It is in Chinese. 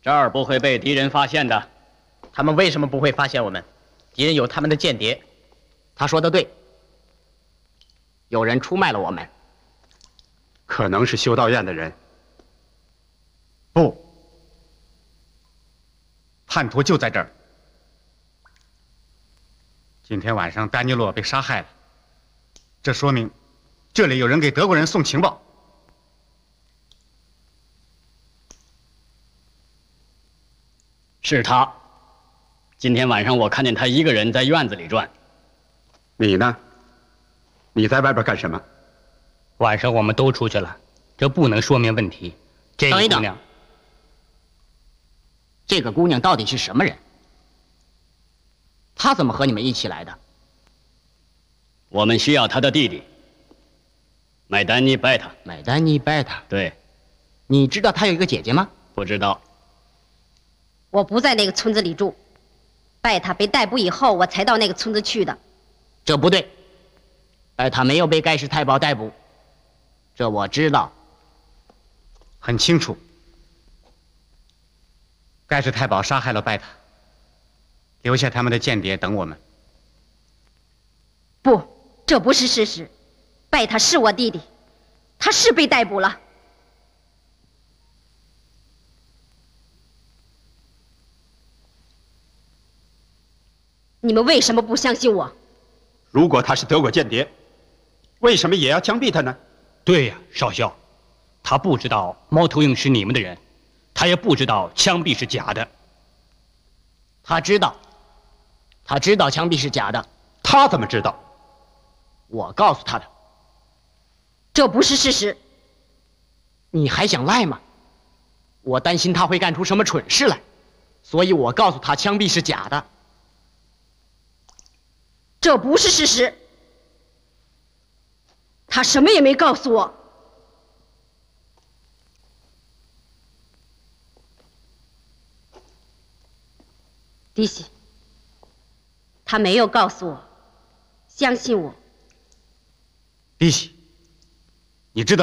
这儿不会被敌人发现的。 他们为什么不会发现我们？敌人有他们的间谍。 他说的对，有人出卖了我们。 可能是修道院的人。 不，叛徒就在这儿。今天晚上丹尼洛被杀害了，这说明这里有人给德国人送情报。 是他。今天晚上我看见他一个人在院子里转。 你呢？你在外边干什么？ 晚上我们都出去了，这不能说明问题。这个姑娘， 这个姑娘到底是什么人？她怎么和你们一起来的？ 我们需要他的弟弟，麦丹妮·贝塔。 麦丹妮·贝塔。 对。 你知道她有一个姐姐吗？ 不知道。 我不在那个村子里住，拜塔被逮捕以后，我才到那个村子去的。 这不对，拜塔没有被盖世太保逮捕，这我知道。 很清楚，盖世太保杀害了拜塔，留下他们的间谍等我们。 不，这不是事实。拜塔是我弟弟，他是被逮捕了。你们为什么不相信我？ 如果他是德国间谍，为什么也要枪毙他呢？ 对呀，少校，他不知道猫头鹰是你们的人，他也不知道枪毙是假的。 他知道枪毙是假的。 他怎么知道？ 我告诉他的。 这不是事实。 你还想赖吗？我担心他会干出什么蠢事来，所以我告诉他枪毙是假的。 这不是事实。他什么也没告诉我。迪西，他没有告诉我，相信我。 迪西，你知道